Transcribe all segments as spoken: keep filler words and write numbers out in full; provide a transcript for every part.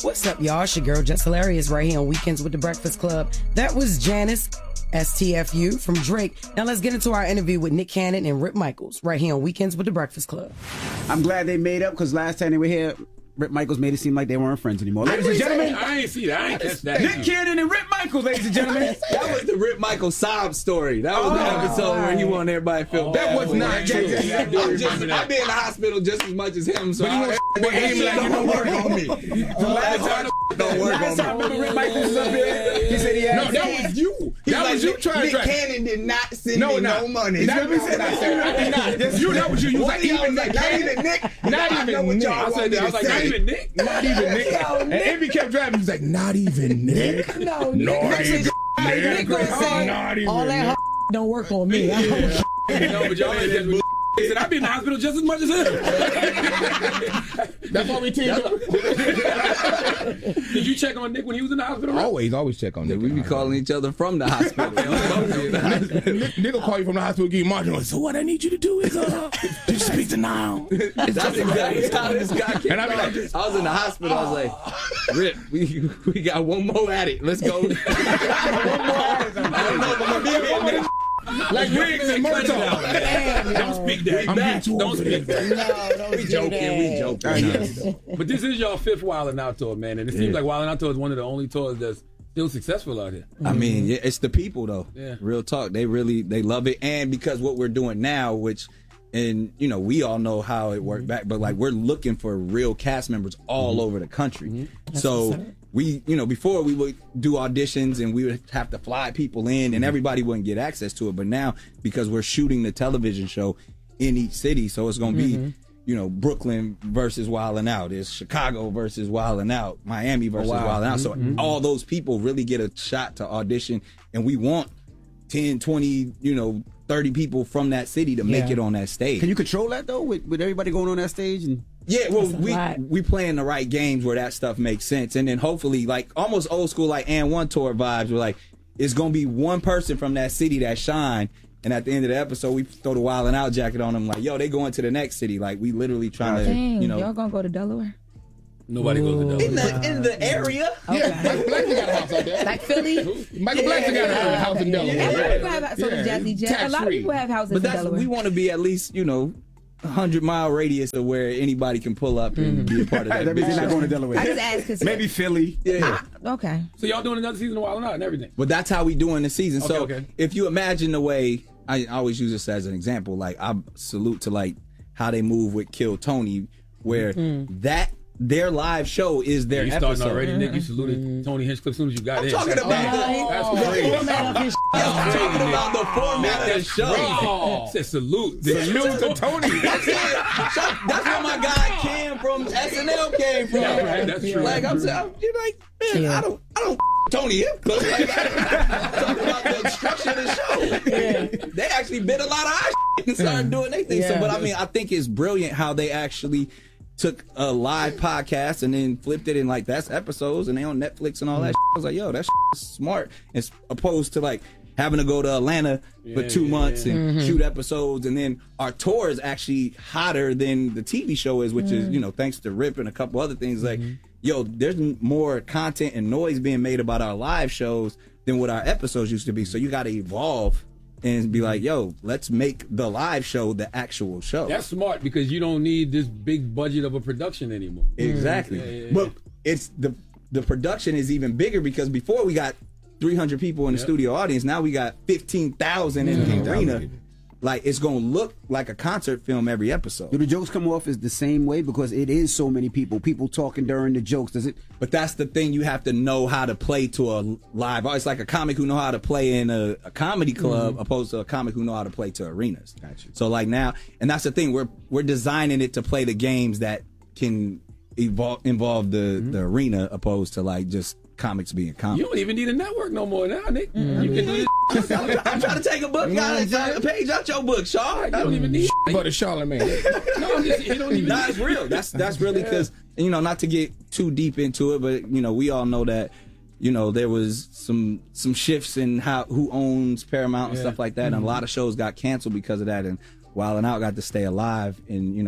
What's up, y'all? It's your girl, Just Hilarious, right here on Weekends with the Breakfast Club. That was Janice, S T F U, from Drake. Now let's get into our interview with Nick Cannon and Rip Michaels, right here on Weekends with the Breakfast Club. I'm glad they made up, because last time they were here, Rip Michaels made it seem like they weren't friends anymore. Ladies and gentlemen, I ain't see that. I ain't catch that. Nick Cannon and Rip Michaels, ladies and gentlemen. That was the Rip Michaels sob story. That was Oh, the episode where he wanted everybody to feel Oh, bad. that was not true. Yeah, yeah, I I'm do just, remember that. I've been in the hospital just as much as him, so But he I, was- but but that he shit like, you don't know, work on me. The last time, Don't work last on time I me. remember Rip Michaels was up here, he said he had... No, that was you. He's That like, was you Nick- trying to Nick drag. Cannon did not send No, me not. no money. That was what I said. I did not. You, that was you. You was One like, day I even was Nick like, not Cannon? even Nick. Not I know even what Nick. y'all I want said, me I was to like, not say. even Nick. Not even Nick. And Envy kept driving. He was like, not even Nick. No, No, I Nick ain't said, Nick. Nick gonna say, Not even all that Nick. h- don't work on me. I don't- No, but y'all ain't that bull- He said, I've been in the hospital just as much as him. That's why we teamed up. Did you check on Nick when he was in the hospital? Always, always check on Nick. We be calling each other from the hospital. Nick, Nick will call you from the hospital, give you margin. So what I need you to do is uh, just speak to now. That's exactly how this guy came. And I be like, I was in the hospital. I was like, Rip, we we got one more at it. Let's go. One more at it. I don't know, but my big man, Like Riggs and Murtaugh. Damn, Don't yo. speak that. I'm getting too Don't old for speak this. that. No, don't we do joking, we that. joking. But this is y'all fifth Wildin' Out tour, man. And it seems like Wildin' Out tour is one of the only tours that's still successful out here. I mean, yeah, it's the people though. Yeah. Real talk. They really they love it, and because what we're doing now, which, and you know, we all know how it worked back, but like we're looking for real cast members all over the country. So we, you know, before we would do auditions and we would have to fly people in, and everybody wouldn't get access to it. But now, because we're shooting the television show in each city, so it's going to be, you know, Brooklyn versus Wildin' Out, it's Chicago versus Wildin' Out, Miami versus Wildin' Out. So all those people really get a shot to audition, and we want ten, twenty, you know, thirty people from that city to make Yeah. it on that stage. Can you control that, though, with, with everybody going on that stage? And Yeah, well, That's a we lot. we playing the right games where that stuff makes sense, and then hopefully, like almost old school, like and one tour vibes. We're like, it's gonna be one person from that city that shine, and at the end of the episode, we throw the Wildin' Out jacket on them. Like, yo, they going to the next city. Like, we literally trying to, Dang, you know, y'all gonna go to Delaware? Nobody goes to in Delaware. the in the area. Yeah, Michael Blackson got a house out there. Like Philly? Michael Blackson got a house in A lot of Delaware. people have so does Jazzy Jet. A lot of Tax-free. people have houses But in that's Delaware. we want to be at least, you know, a hundred mile radius of where anybody can pull up and be a part of that. that means big they're not show. going to Delaware. I just asked because Maybe Philly. Yeah. okay. So y'all doing another season of Wildin' Out and everything? But that's how we doing the season. so Okay, okay. if you imagine the way, I always use this as an example. Like I salute to like how they move with Kill Tony, where that their live show is their You starting episode. already, Nick? You saluted Tony Hinchcliffe as soon as you got I'm in. talking That's about crazy. the- That's crazy. I'm talking about the format of the That's show. crazy. Said salute. Salute to Tony. That's where my guy Cam from S N L came from. That's right, that's true. Like I'm saying, you're like, man, Yeah. I don't, I don't Tony Hinchcliffe. Like, I'm talking about the structure of the show. They actually bit a lot of our shit and started doing their thing. So, Yeah. but I mean, I think it's brilliant how they actually took a live podcast and then flipped it in like that's episodes and they on Netflix and all that. Shit. I was like, yo, that shit is smart, as opposed to like having to go to Atlanta for Yeah, two yeah, months yeah. and shoot episodes, and then our tour is actually hotter than the T V show is, which is, you know, thanks to Rip and a couple other things. Like, yo, there's m- more content and noise being made about our live shows than what our episodes used to be. So you got to evolve and be like, yo, let's make the live show the actual show. That's smart because you don't need this big budget of a production anymore. Exactly. Yeah, yeah, yeah. But it's the the production is even bigger because before we got three hundred people in the Yep. studio audience, now we got fifteen thousand in the arena. Like, it's going to look like a concert film every Do episode. the jokes come off as the same way because it is so many people? People talking during the jokes. Does it? But that's the thing, you have to know how to play to a live. It's like a comic who know how to play in a, a comedy club opposed to a comic who know how to play to arenas. Gotcha. So like now, and that's the thing, we're we're designing it to play the games that can evolve, involve the, the arena opposed to like just comics being You comics. don't even need a network no more now, Nick. You can do this. I'm trying to take a book, guys. A page out your book, Shaw. You don't even need But a Charlemagne. No, I'm just, you don't even Nah, need it's real. That's that's really because, you know, not to get too deep into it, but you know, we all know that, you know, there was some some shifts in how who owns Paramount and Yeah. stuff like that, and a lot of shows got canceled because of that. And Wildin' Out got to stay alive, and you know,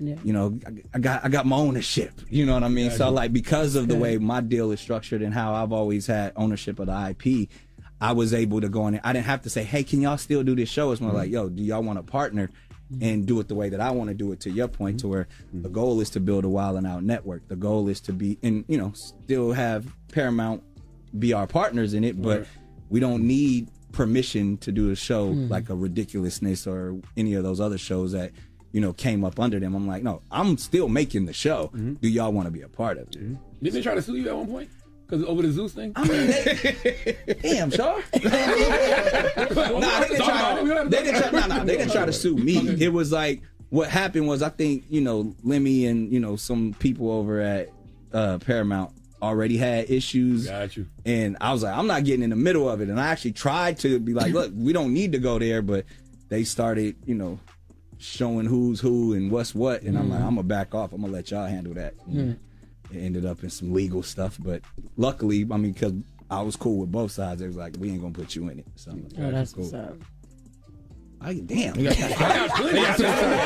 Yeah. You know, I, I got I got my ownership. You know what I mean? Yeah, so I do. like because of the way my deal is structured and how I've always had ownership of the I P, I was able to go in there. I didn't have to say, hey, can y'all still do this show? It's more mm-hmm. like, yo, do y'all want to partner and do it the way that I want to do it, to your point, to where the goal is to build a Wild 'N Out network. The goal is to be, and you know, still have Paramount be our partners in it, but Right. we don't need permission to do a show like a Ridiculousness or any of those other shows that, you know, came up under them. I'm like, no, I'm still making the show. Mm-hmm. Do y'all want to be a part of it? Didn't they try to sue you at one point? Because over the Zeus thing? I mean, they, damn, Shaw. Nah, they didn't try. They didn't try. Nah, nah, they didn't try to sue me. It was like what happened was I think you know Lemmy and you know some people over at uh, Paramount already had issues. Got you. And I was like, I'm not getting in the middle of it. And I actually tried to be like, look, we don't need to go there, but they started, you know, showing who's who and what's what. And I'm like, I'm gonna back off. I'm gonna let y'all handle that. And it ended up in some legal stuff, but luckily, I mean, because I was cool with both sides, they was like, we ain't gonna put you in it. So I'm like, Oh, that's cool. what's up. I, damn. I got plenty. I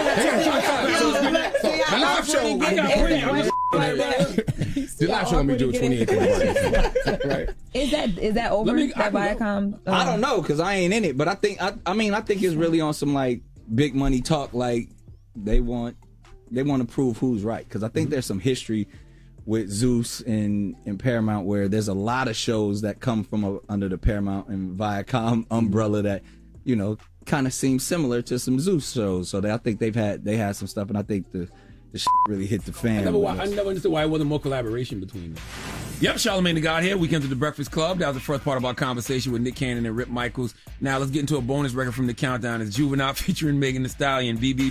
got The live show. I got plenty. I'm just like that. The live show gonna be June twenty-eighth. Right. Is that is that over? Let me- that I can Viacom? I uh, don't know because I ain't in it, but I think I, I mean I think it's really on some like big money talk. Like they want they want to prove who's right because I think there's some history with Zeus and, and Paramount where there's a lot of shows that come from a, under the Paramount and Viacom umbrella that you know kind of seem similar to some Zeus shows. So they, I think they've had they had some stuff, and I think the the shit really hit the fan. I never, with wa- I us. never understood why it wasn't more collaboration between them. Yep, Charlamagne the God here. Weekends with the Breakfast Club. That was the first part of our conversation with Nick Cannon and Rip Michaels. Now let's get into a bonus record from the countdown. It's Juvenile featuring Megan Thee Stallion, B B